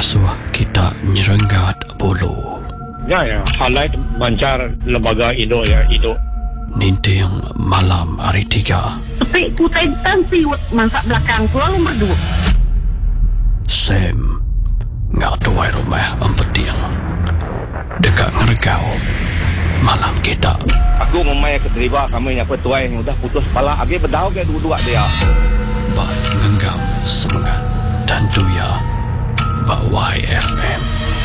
asuh kita nyerenggat bulu. Ya, highlight mancar lembaga Indo ya, Indo. Ninting malam hari 3. Tapi kutai siwat masak belakang ku lalu berdua. Sam ngatuai rumah empetiang dekat ngeregau malam kita. Aku memang keterima kami yang petuai yang udah putus kepala. Agi berdau ke dua-dua dia. Bak ngenggam semangat dan tuya Bak YFM.